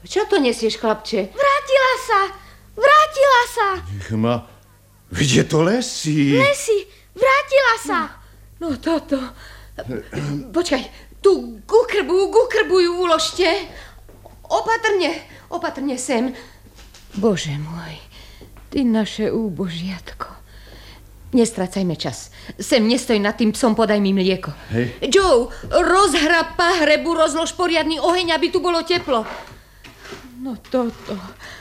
Čo to nesieš, chlapče? Vrátila sa! Vrátila sa! Chma, veď je to Lesy. Lesy, vrátila sa! No toto. Počkaj, tu ku krbu ju uložte. Opatrne sem. Bože môj, ty naše úbožiatko. Nestracajme čas. Sem nestoj nad tým psom, podaj mi mlieko. Hej. Joe, rozhrab pahrebu, rozlož poriadny oheň, aby tu bolo teplo. No toto.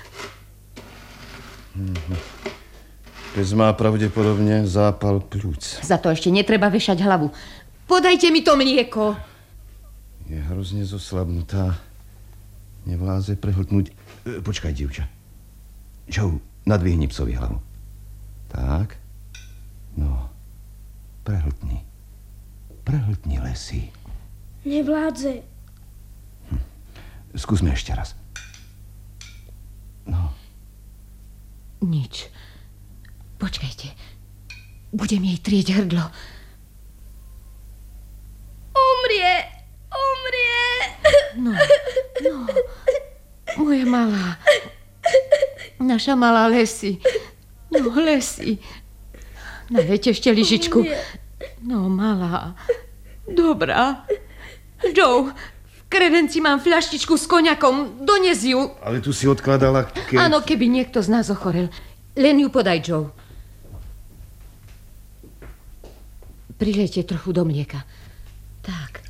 Pes má pravdepodobne zápal pľúc. Za to ešte netreba vešať hlavu. Podajte mi to mlieko. Je hrozne zoslabnutá. Nevláze prehltnúť. Počkaj, dievča. Joe, nadvihni psovi hlavu. Tak. No, prehltni. Prehltni, Lesy. Nevládze. Skúsme ešte raz. No. Nič. Počkajte. Budem jej trieť hrdlo. Umrie. No. Moja malá. Naša malá Lesy. No, Lesy. Nalejte ešte lyžičku. No, malá. Dobrá. Joe, v kredenci mám fľaštičku s koniakom. Dones ju. Ale tu si odkladala, keď... Áno, keby niekto z nás ochorel. Len ju podaj, Joe. Prilejte trochu do mlieka. Tak.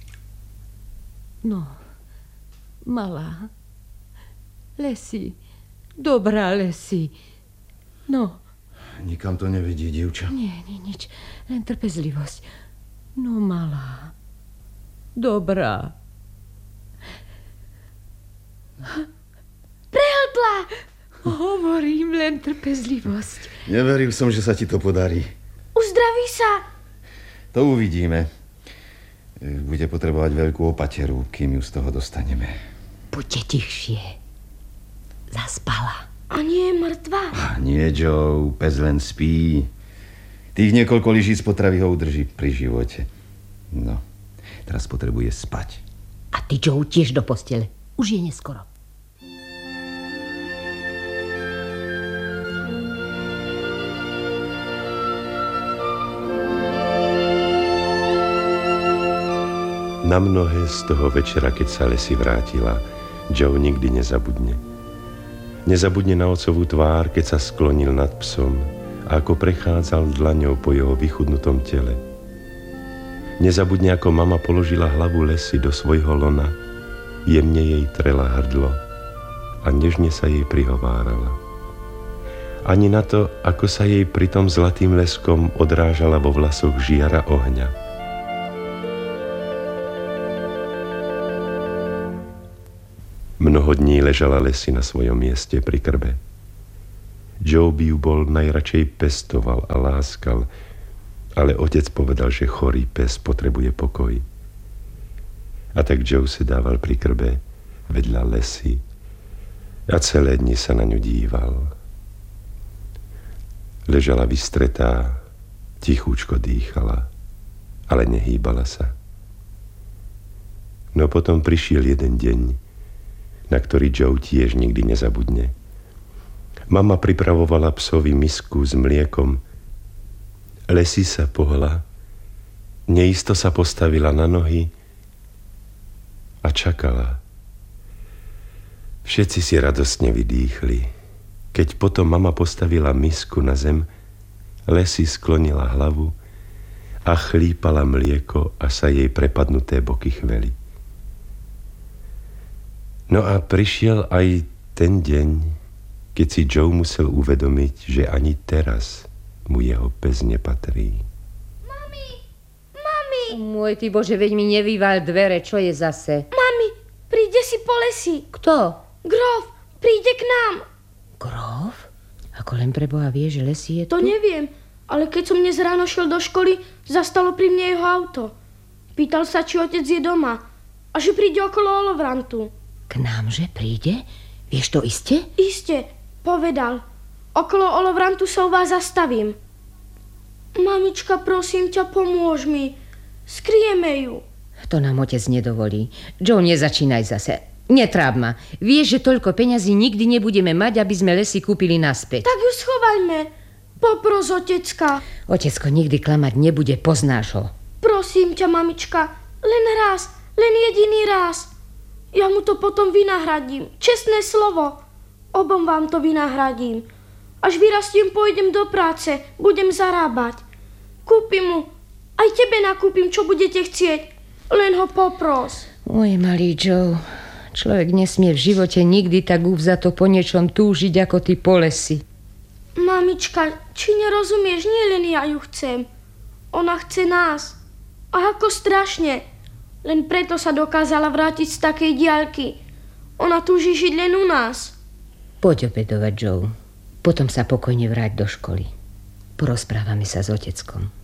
No, malá. Lesy. Dobrá Lesy. No. Nikam to nevedie, dievča. Nie, nič. Len trpezlivosť. No, malá. Dobrá. Prehltla. Hovorím, len trpezlivosť. Neveril som, že sa ti to podarí. Uzdraví sa. To uvidíme. Bude potrebovať veľkú opateru, kým ju z toho dostaneme. Buďte tichšie. Zaspala. A nie je mŕtva? Nie, Joe, pes len spí. Tých niekoľko lyžíc potravy ho udrží pri živote. No, teraz potrebuje spať. A ty, Joe, tiež do postele. Už je neskoro. Na mnohé z toho večera, keď sa Lesy vrátila, Joe nikdy nezabudne. Nezabudne na otcovú tvár, keď sa sklonil nad psom a ako prechádzal dlaňou po jeho vychudnutom tele. Nezabudne, ako mama položila hlavu Lesy do svojho lona, jemne jej trela hrdlo a nežne sa jej prihovárala. Ani na to, ako sa jej pri tom zlatým leskom odrážala vo vlasoch žiara ohňa. Mnoho dní ležala Lesy na svojom mieste pri krbe. Joe by ju bol najradšej pestoval a láskal, ale otec povedal, že chorý pes potrebuje pokoj. A tak Joe si dával pri krbe vedľa Lesy a celé dni sa na ňu díval. Ležala vystretá, tichúčko dýchala, ale nehýbala sa. No potom prišiel jeden deň, na ktorý Joe tiež nikdy nezabudne. Mama pripravovala psovi misku s mliekom. Lesy sa pohla, neisto sa postavila na nohy a čakala. Všetci si radostne vydýchli. Keď potom mama postavila misku na zem, Lesy sklonila hlavu a chlípala mlieko, až sa jej prepadnuté boky chveli. No a prišiel aj ten deň, keď si Joe musel uvedomiť, že ani teraz mu jeho pes nepatrí. Mami! Môj ty Bože, veď mi nevýval dvere, čo je zase? Mami, príde si po Lesy. Kto? Grof, príde k nám. Grof? Ako len preboha vie, že Lesy je tu? To neviem, ale keď som dnes ráno šiel do školy, zastalo pri mne jeho auto. Pýtal sa, či otec je doma a že príde okolo Olovrantu. K nám, že príde? Vieš to iste? Iste, povedal. Okolo Olovrantu sa u vás zastavím. Mamička, prosím ťa, pomôž mi. Skryjeme ju. To nám otec nedovolí. Joe, nezačínaj zase. Netráb ma. Vieš, že toľko peňazí nikdy nebudeme mať, aby sme lesy kúpili naspäť. Tak ju schovajme. Popros, otecka. Otecko nikdy klamať nebude, poznáš ho. Prosím ťa, mamička, len raz, len jediný raz. Ja mu to potom vynahradím. Čestné slovo. Obom vám to vynahradím. Až vyrastiem, pôjdem do práce, budem zarábať. Kúpim mu, aj tebe nakúpim, čo budete chcieť. Len ho popros. Oj, malý Joe, človek nesmie v živote nikdy tak uvzato po niečom túžiť, ako ty po lesi. Mamička, či nerozumieš, nie len ja ju chcem. Ona chce nás. A ako strašne. Len preto sa dokázala vrátiť z takej diaľky. Ona túži žiť len u nás. Poď obedovať, Joe. Potom sa pokojne vráť do školy. Porozprávame sa s oteckom.